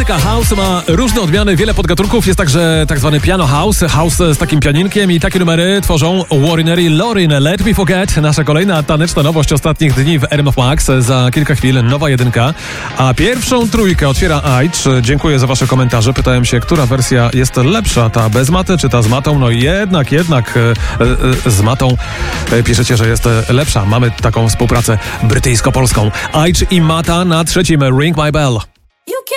Muzyka house ma różne odmiany, wiele podgatunków. Jest także tak zwany piano house, house z takim pianinkiem i takie numery tworzą Warriner i Lorin. Let Me Forget, nasza kolejna taneczna nowość ostatnich dni w RMF Max. Za kilka chwil nowa jedynka, a pierwszą trójkę otwiera Aitch. Dziękuję za wasze komentarze. Pytałem się, która wersja jest lepsza, ta bez maty czy ta z matą? No jednak z matą piszecie, że jest lepsza. Mamy taką współpracę brytyjsko-polską. Aitch i Mata na trzecim Ring My Bell.